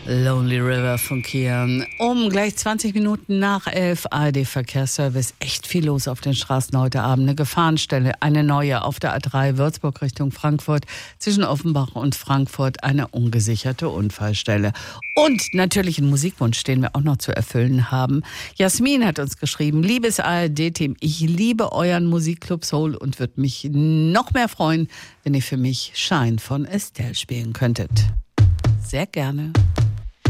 Lonely River von Kian. Gleich 20 Minuten nach 11, ARD-Verkehrsservice. Echt viel los auf den Straßen heute Abend. Eine Gefahrenstelle, eine neue auf der A3 Würzburg Richtung Frankfurt. Zwischen Offenbach und Frankfurt eine ungesicherte Unfallstelle. Und natürlich einen Musikwunsch, den wir auch noch zu erfüllen haben. Jasmin hat uns geschrieben: Liebes ARD-Team, ich liebe euren Musikclub Soul und würde mich noch mehr freuen, wenn ihr für mich Shine von Estelle spielen könntet. Sehr gerne.